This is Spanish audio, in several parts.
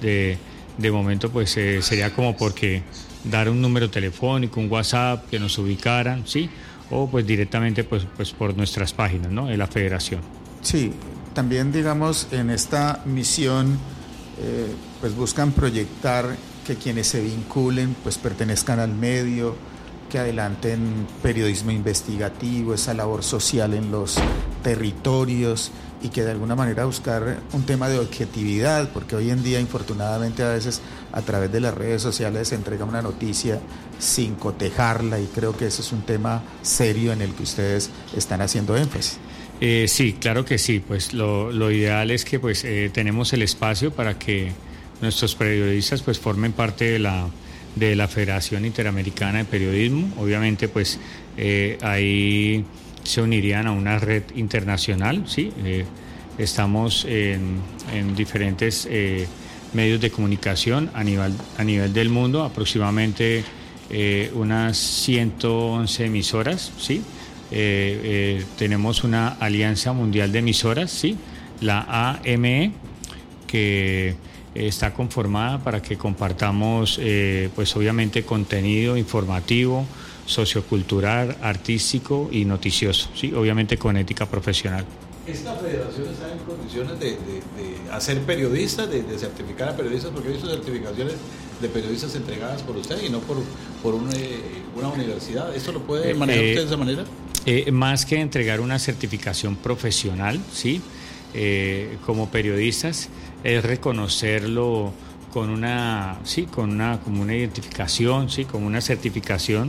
de momento pues sería como porque dar un número telefónico, un WhatsApp, que nos ubicaran, ¿sí? O pues directamente pues por nuestras páginas, ¿no? De la federación. Sí, también digamos en esta misión pues buscan proyectar que quienes se vinculen pues pertenezcan al medio, que adelanten periodismo investigativo, esa labor social en los territorios y que de alguna manera buscar un tema de objetividad, porque hoy en día infortunadamente a veces a través de las redes sociales se entrega una noticia sin cotejarla y creo que ese es un tema serio en el que ustedes están haciendo énfasis. Sí, claro que sí, pues lo ideal es que pues tenemos el espacio para que nuestros periodistas pues formen parte de la Federación Interamericana de Periodismo. Obviamente pues ahí se unirían a una red internacional, ¿sí? Estamos en diferentes medios de comunicación a nivel del mundo, aproximadamente unas 111 emisoras, ¿sí? Tenemos una alianza mundial de emisoras, ¿sí? La AME, que está conformada para que compartamos pues obviamente contenido informativo, sociocultural, artístico y noticioso, ¿sí? Obviamente con ética profesional. ¿Esta federación está en condiciones de hacer periodistas, de certificar a periodistas? Porque he visto certificaciones de periodistas entregadas por usted y no por una universidad. ¿Esto lo puede manejar usted de esa manera? Más que entregar una certificación profesional, ¿sí? Como periodistas, es reconocerlo como una identificación, ¿sí? Como una certificación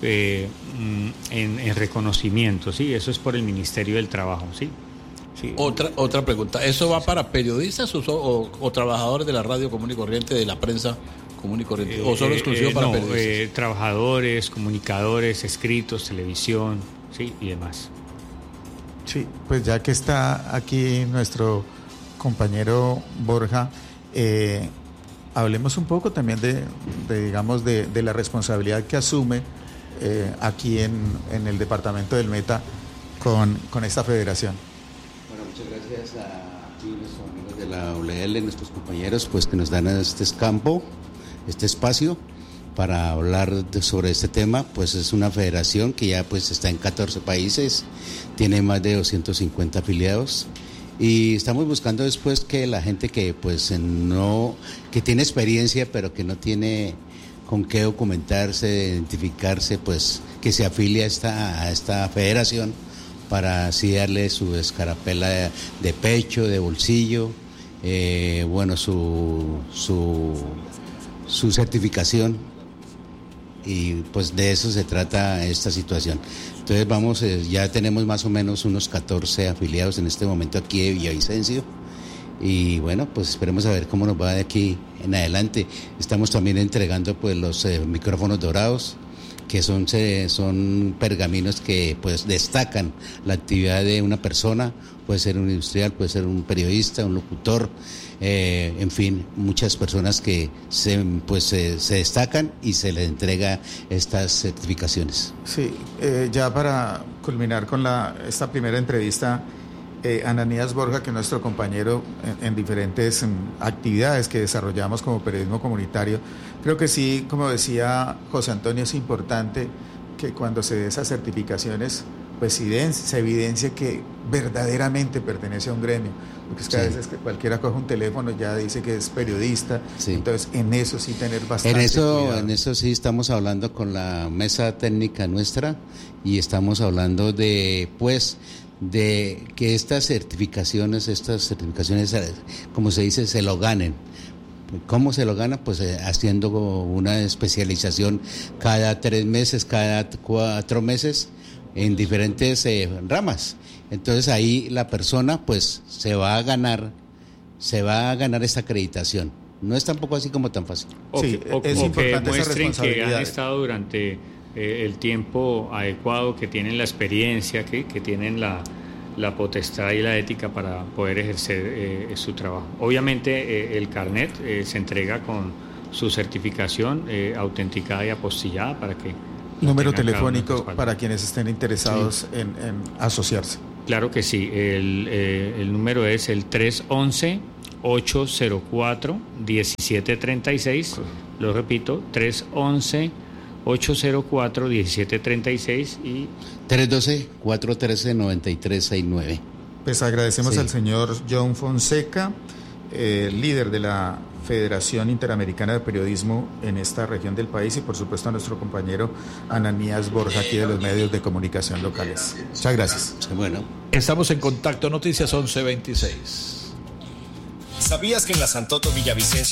en reconocimiento, ¿sí? Eso es por el Ministerio del Trabajo, ¿sí? Sí. Otra pregunta, ¿eso va para periodistas o trabajadores de la radio común y corriente, de la prensa común y corriente, o solo exclusivo para periodistas? Trabajadores, comunicadores, escritos, televisión, sí, y demás. Sí, pues ya que está aquí nuestro compañero Borja, hablemos un poco también de la responsabilidad que asume aquí en el departamento del Meta con esta federación. Bueno, muchas gracias a nuestros amigos de la OLL, nuestros compañeros, pues que nos dan este campo, este espacio para hablar sobre este tema. Pues es una federación que ya pues está en 14 países, tiene más de 250 afiliados y estamos buscando después que la gente que pues que tiene experiencia pero que no tiene con qué documentarse, identificarse, pues que se afilie a esta federación para así darle su escarapela de pecho, de bolsillo, su certificación, y pues de eso se trata esta situación. Entonces ya tenemos más o menos unos 14 afiliados en este momento aquí de Villavicencio, y bueno, pues esperemos a ver cómo nos va de aquí en adelante. Estamos también entregando pues los micrófonos dorados, que son pergaminos que pues destacan la actividad de una persona, puede ser un industrial, puede ser un periodista, un locutor, en fin, muchas personas que se destacan y se les entrega estas certificaciones. Sí, ya para culminar con esta primera entrevista, Ananías Borja, que es nuestro compañero en diferentes actividades que desarrollamos como periodismo comunitario, creo que sí, como decía José Antonio, es importante que cuando se den esas certificaciones pues se evidencie que verdaderamente pertenece a un gremio, porque es que a veces que cualquiera coge un teléfono ya dice que es periodista, entonces en eso sí tener bastante cuidado. En eso sí estamos hablando con la mesa técnica nuestra y estamos hablando de que estas certificaciones, como se dice, se lo ganen. ¿Cómo se lo gana? Pues haciendo una especialización cada 3 meses, cada 4 meses en diferentes ramas. Entonces ahí la persona pues se va a ganar esta acreditación. No es tampoco así como tan fácil. Es importante que esa muestren que han responsabilidad. estado durante el tiempo adecuado, que tienen la experiencia, que tienen la potestad y la ética para poder ejercer su trabajo. Obviamente el carnet se entrega con su certificación autenticada y apostillada para que... Número telefónico para quienes estén interesados en asociarse. Claro que sí, el número es el 311 311-804-1736, lo repito, 311-804-1736 y 312-413-9369. Pues agradecemos al señor John Fonseca, líder de la Federación Interamericana de Periodismo en esta región del país, y por supuesto a nuestro compañero Ananías Borja, aquí de los medios de comunicación locales. Muchas gracias. Bueno. Estamos en Contacto Noticias 1126. ¿Sabías que en la Santoto Villavicencio